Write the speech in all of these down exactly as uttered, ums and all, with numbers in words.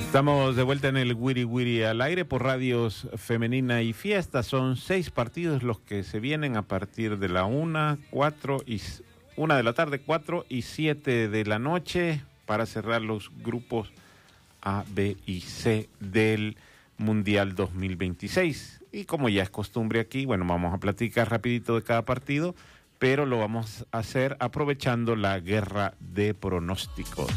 Estamos de vuelta en el Wiri Wiri al aire por Radios Femenina y Fiesta. Son seis partidos los que se vienen a partir de la una, cuatro y una de la tarde, cuatro y siete de la noche para cerrar los grupos A, B y C del Mundial dos mil veintiséis. Y como ya es costumbre aquí, bueno, vamos a platicar rapidito de cada partido, pero lo vamos a hacer aprovechando la guerra de pronósticos.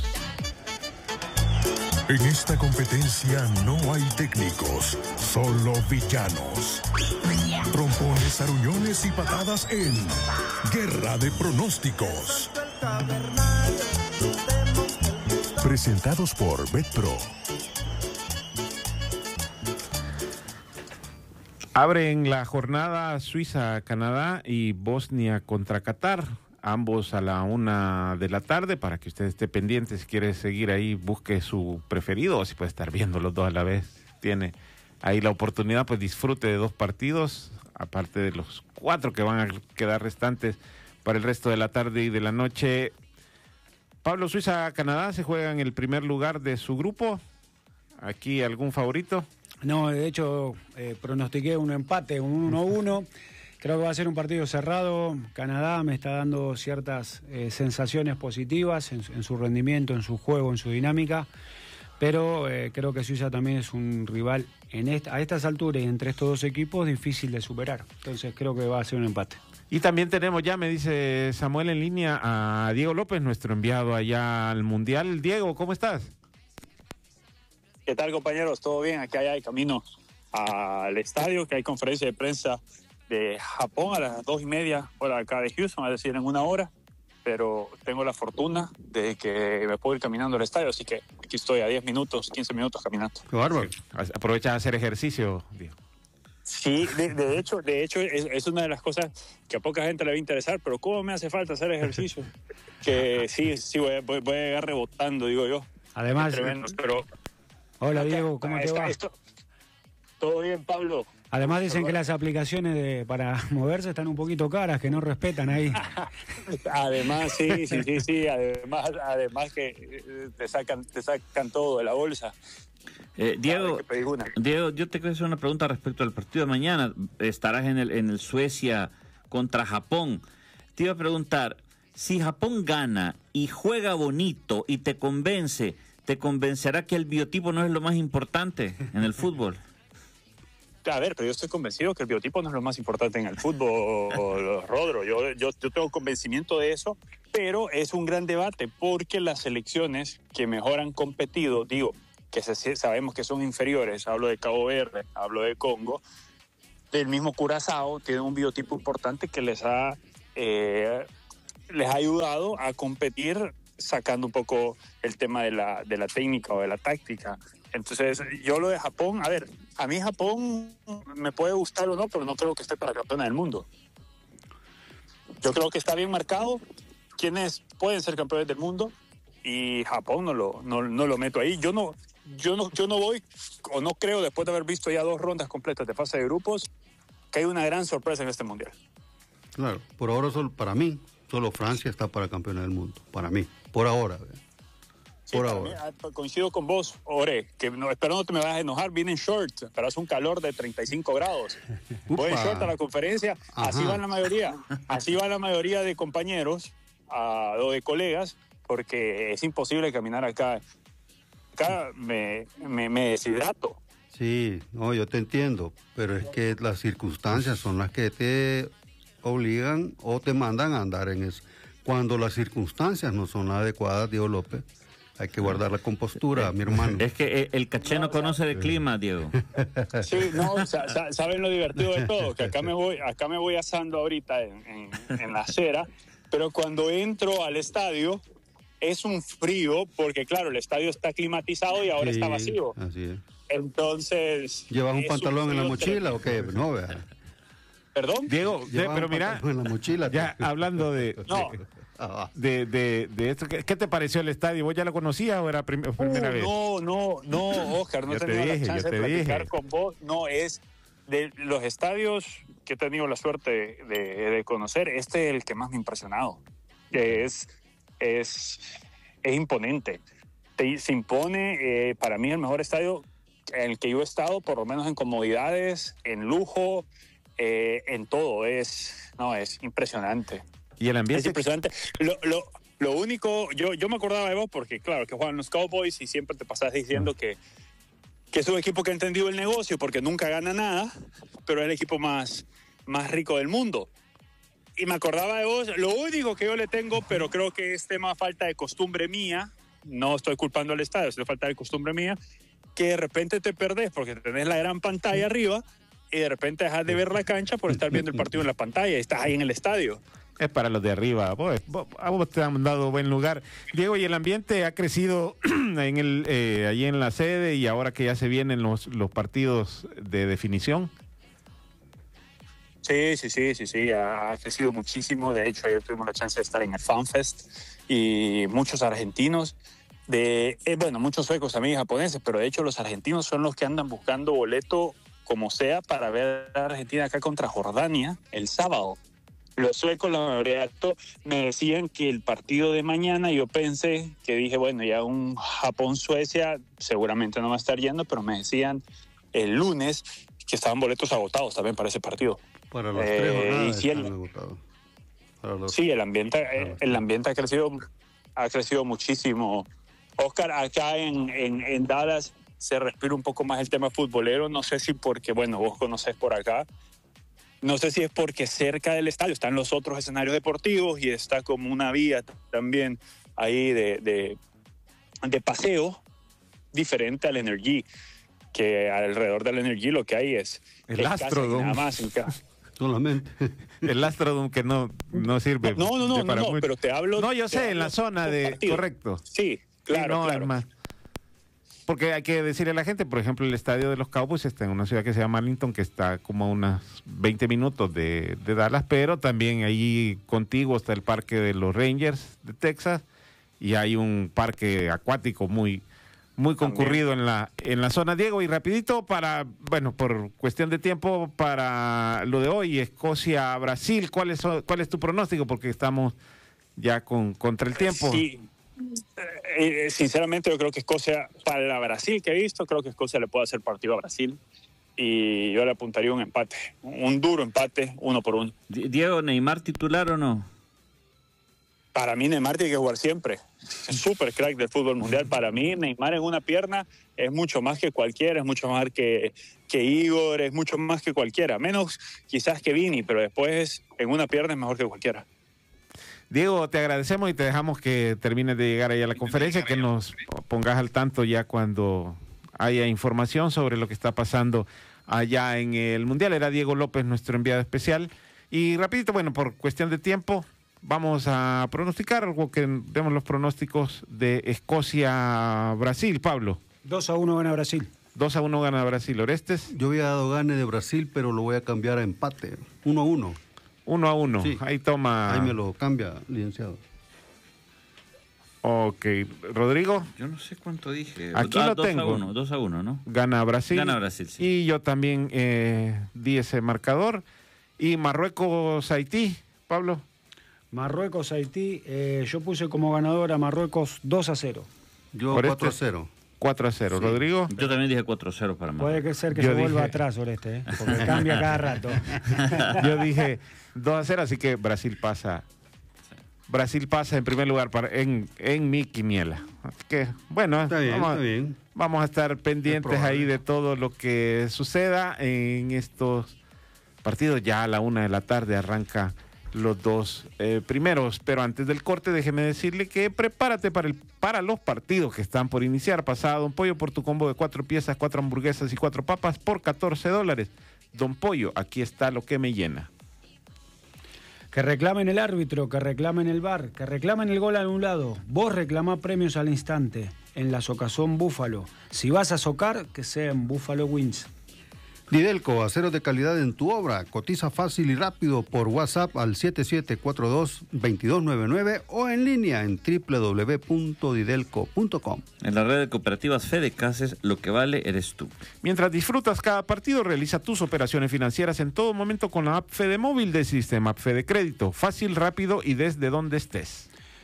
En esta competencia no hay técnicos, solo villanos. Trompones, aruñones y patadas en Guerra de Pronósticos. Presentados por BetPro. Abren la jornada Suiza-Canadá y Bosnia contra Qatar. Ambos a la una de la tarde, para que usted esté pendiente. Si quiere seguir ahí, busque su preferido, o si puede estar viendo los dos a la vez. Tiene ahí la oportunidad, pues disfrute de dos partidos, aparte de los cuatro que van a quedar restantes para el resto de la tarde y de la noche. Pablo, Suiza-Canadá se juega en el primer lugar de su grupo. ¿Aquí algún favorito? No, de hecho, eh, pronostiqué un empate, un uno a uno. Creo que va a ser un partido cerrado. Canadá me está dando ciertas eh, sensaciones positivas en, en su rendimiento, en su juego, en su dinámica, pero eh, creo que Suiza también es un rival en esta, a estas alturas y entre estos dos equipos difícil de superar. Entonces creo que va a ser un empate. Y también tenemos ya, me dice Samuel en línea, a Diego López, nuestro enviado allá al Mundial. Diego, ¿cómo estás? ¿Qué tal, compañeros? ¿Todo bien? Aquí hay camino al estadio, que hay conferencia de prensa de Japón a las dos y media, hora acá de Houston, es decir, en una hora, pero tengo la fortuna de que me puedo ir caminando al estadio, así que aquí estoy a diez minutos, quince minutos caminando. Qué bárbaro. Sí. Aprovecha de hacer ejercicio, Diego. Sí, de, de hecho, de hecho es, es una de las cosas que a poca gente le va a interesar, pero ¿cómo me hace falta hacer ejercicio? Que sí, sí, voy, voy, voy a llegar rebotando, digo yo. Además, tremendos, pero... Hola, Diego, ¿cómo te va? Esto, todo bien, Pablo. Además dicen que las aplicaciones de, para moverse están un poquito caras, que no respetan ahí. Además, sí, sí, sí, sí. Además, además que te sacan, te sacan todo de la bolsa. Eh, Diego, Diego, yo te quiero hacer una pregunta respecto al partido de mañana. Estarás en el, en el Suecia contra Japón. Te iba a preguntar, si Japón gana y juega bonito y te convence, ¿te convencerá que el biotipo no es lo más importante en el fútbol? A ver, pero yo estoy convencido que el biotipo no es lo más importante en el fútbol, Rodro. Yo, yo, yo tengo convencimiento de eso, pero es un gran debate porque las selecciones que mejor han competido, digo, que se, sabemos que son inferiores, hablo de Cabo Verde, hablo de Congo, del mismo Curazao, tienen un biotipo importante que les ha, eh, les ha ayudado a competir sacando un poco el tema de la, de la técnica o de la táctica. Entonces, yo lo de Japón, a ver, a mí Japón me puede gustar o no, pero no creo que esté para campeona del mundo. Yo creo que está bien marcado quiénes pueden ser campeones del mundo y Japón no lo, no, no lo meto ahí. Yo no, yo, no, yo no voy, o no creo, después de haber visto ya dos rondas completas de fase de grupos, que hay una gran sorpresa en este Mundial. Claro, por ahora, solo, para mí, solo Francia está para campeona del mundo, para mí, por ahora. Sí, por ahora. Mí, coincido con vos, Ore, que no, espero no te me vas a enojar, viene en short, pero hace un calor de treinta y cinco grados. Voy en short a la conferencia, Ajá. así van la mayoría, así va la mayoría de compañeros uh, o de colegas, porque es imposible caminar acá. Acá me, me, me deshidrato. Sí, no, yo te entiendo, pero es que las circunstancias son las que te obligan o te mandan a andar en eso. Cuando las circunstancias no son adecuadas, Diego López, hay que guardar la compostura, mi hermano. Es que el caché no conoce de clima, Diego. Sí, no, saben lo divertido de todo, que acá me voy, acá me voy asando ahorita en, en, en la acera, pero cuando entro al estadio es un frío, porque claro, el estadio está climatizado y ahora sí, está vacío. Así es. Entonces... ¿Llevas un pantalón un en la mochila o qué? No, vea. ¿Perdón? Diego, de, pero mira, en la mochila, ya hablando de... No. de... De, de, de esto, ¿qué, ¿qué te pareció el estadio? ¿Vos ya lo conocías o era prim primera uh, vez? No, no, no, Oscar, no he tenido dije, la chance de platicar dije. con vos. No, es de los estadios que he tenido la suerte de, de conocer, este es el que más me ha impresionado. Es, es, es imponente. se, se impone, eh, para mí, el mejor estadio en el que yo he estado, por lo menos en comodidades, en lujo, eh, en todo. Es, no, es impresionante. ¿Y el ambiente? Es impresionante. Lo, lo, lo único, yo, yo me acordaba de vos porque, claro, que juegan los Cowboys y siempre te pasas diciendo que, que es un equipo que ha entendido el negocio porque nunca gana nada, pero es el equipo más, más rico del mundo. Y me acordaba de vos, lo único que yo le tengo, pero creo que es tema falta de costumbre mía, no estoy culpando al estadio, es falta de costumbre mía, que de repente te perdés porque tenés la gran pantalla arriba y de repente dejas de ver la cancha por estar viendo el partido en la pantalla y estás ahí en el estadio. Es para los de arriba. Vos, vos, a vos te han dado buen lugar. Diego, y el ambiente ha crecido en el, eh, allí en la sede y ahora que ya se vienen los, los partidos de definición. Sí, sí, sí, sí, sí, ha crecido muchísimo. De hecho, ayer tuvimos la chance de estar en el FanFest y muchos argentinos, de, eh, bueno, muchos suecos también, japoneses, pero de hecho los argentinos son los que andan buscando boleto como sea para ver a Argentina acá contra Jordania el sábado. Los suecos, la mayoría de actos, me decían que el partido de mañana, yo pensé que dije, bueno, ya un Japón-Suecia seguramente no va a estar yendo, pero me decían el lunes que estaban boletos agotados también para ese partido. Para los eh, tres jornadas sí, están el, agotados. Para los, sí, el ambiente, para el ambiente ha crecido, ha crecido muchísimo. Oscar, acá en, en, en Dallas se respira un poco más el tema futbolero. No sé si porque, bueno, vos conocés por acá. No sé si es porque cerca del estadio están los otros escenarios deportivos y está como una vía también ahí de, de, de paseo diferente al Energy, que alrededor del Energy lo que hay es el Astrodome. Nada más en solamente. El Astrodome que no, no sirve. No, no, no, no, no, pero te hablo... No, yo sé, en la zona de... Partido. Correcto. Sí, claro, sí, no, claro. Más. Porque hay que decirle a la gente, por ejemplo, el estadio de los Cowboys está en una ciudad que se llama Arlington, que está como a unos veinte minutos de, de Dallas, pero también ahí contigo está el parque de los Rangers de Texas y hay un parque acuático muy, muy concurrido en la, en la zona. Diego, y rapidito para, bueno, por cuestión de tiempo, para lo de hoy, Escocia-Brasil, ¿cuál es, cuál es tu pronóstico? Porque estamos ya con contra el tiempo. Sí. Eh, sinceramente yo creo que Escocia, para Brasil que he visto, creo que Escocia le puede hacer partido a Brasil y yo le apuntaría un empate, un duro empate, uno por uno. Diego, ¿Neymar titular o no? Para mí Neymar tiene que jugar siempre, es súper crack del fútbol mundial. Para mí Neymar en una pierna es mucho más que cualquiera, es mucho más que, que Igor, es mucho más que cualquiera, menos quizás que Vini, pero después en una pierna es mejor que cualquiera. Diego, te agradecemos y te dejamos que termines de llegar ahí a la conferencia, que nos pongas al tanto ya cuando haya información sobre lo que está pasando allá en el Mundial. Era Diego López, nuestro enviado especial. Y rapidito, bueno, por cuestión de tiempo, vamos a pronosticar algo que demos los pronósticos de Escocia-Brasil. Pablo. dos a uno gana Brasil. dos a uno gana Brasil. Orestes. Yo había dado gane de Brasil, pero lo voy a cambiar a empate. uno a uno. Uno a uno. Sí. Ahí toma. Ahí me lo cambia, licenciado. Ok. Rodrigo. Yo no sé cuánto dije. Aquí ah, lo dos tengo. a uno, dos a uno, ¿no? Gana Brasil. Gana Brasil, sí. Y yo también eh, di ese marcador. Y Marruecos-Haití, Pablo. Marruecos-Haití, eh, yo puse como ganador a Marruecos dos a cero. Yo Oreste, cuatro a cero. cuatro a cero. Sí. Rodrigo. Yo también dije cuatro a cero para Marruecos. Puede que ser que Yo se dije... vuelva atrás, Oreste, ¿eh? Porque cambia cada rato. Yo dije dos a cero, así que Brasil pasa. Brasil pasa en primer lugar para, en, en mi quiniela. Así que, bueno, Está bien, vamos, está bien. vamos a estar pendientes ahí de todo lo que suceda en estos partidos. Ya a la una de la tarde arranca los dos eh, primeros, pero antes del corte déjeme decirle que prepárate para el para los partidos que están por iniciar. Pasada Don Pollo por tu combo de cuatro piezas, cuatro hamburguesas y cuatro papas por catorce dólares. Don Pollo, aquí está lo que me llena. Que reclamen el árbitro, que reclamen el V A R, que reclamen el gol anulado. Vos reclamá premios al instante en la Socazón Búfalo. Si vas a socar, que sea en Buffalo Wings. Didelco, aceros de calidad en tu obra. Cotiza fácil y rápido por WhatsApp al siete siete cuatro dos, dos dos nueve nueve o en línea en doble u doble u doble u punto didelco punto com. En la red de cooperativas Fede Cases, lo que vale eres tú. Mientras disfrutas cada partido, realiza tus operaciones financieras en todo momento con la app Fede Móvil del sistema Fede Crédito. Fácil, rápido y desde donde estés.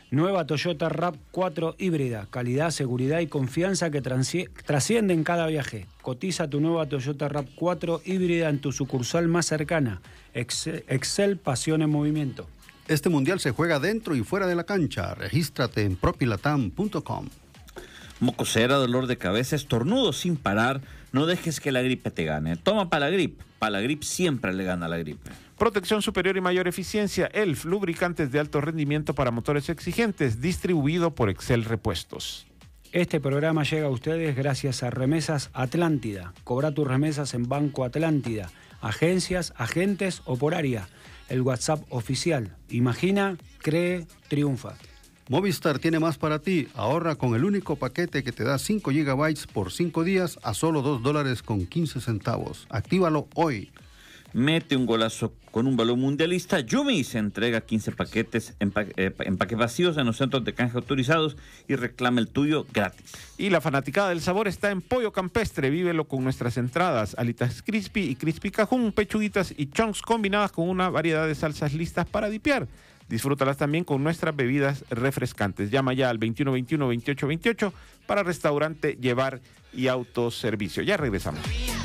Nueva Toyota RAV cuatro híbrida, calidad, seguridad y confianza que trasciende en cada viaje. Cotiza tu nueva Toyota RAV cuatro híbrida en tu sucursal más cercana. Excel, Excel pasión en movimiento. Este mundial se juega dentro y fuera de la cancha. Regístrate en propilatam punto com. Mocosera, dolor de cabeza, estornudo sin parar. No dejes que la gripe te gane. Toma Palagrip. Palagrip siempre le gana a la gripe. Protección superior y mayor eficiencia. E L F, lubricantes de alto rendimiento para motores exigentes, distribuido por Excel Repuestos. Este programa llega a ustedes gracias a Remesas Atlántida. Cobra tus remesas en Banco Atlántida. Agencias, agentes o por área. El WhatsApp oficial. Imagina, cree, triunfa. Movistar tiene más para ti. Ahorra con el único paquete que te da cinco gigabytes por cinco días a solo dos dólares con quince centavos. Actívalo hoy. Mete un golazo con un balón mundialista. Yumi se entrega quince paquetes, empaque, eh, empaques vacíos en los centros de canje autorizados y reclama el tuyo gratis. Y la fanaticada del sabor está en Pollo Campestre. Vívelo con nuestras entradas: alitas crispy y crispy cajún, pechuguitas y chunks combinadas con una variedad de salsas listas para dipear. Disfrútalas también con nuestras bebidas refrescantes. Llama ya al veintiuno veintiuno veintiocho veintiocho para restaurante, llevar y autoservicio. Ya regresamos.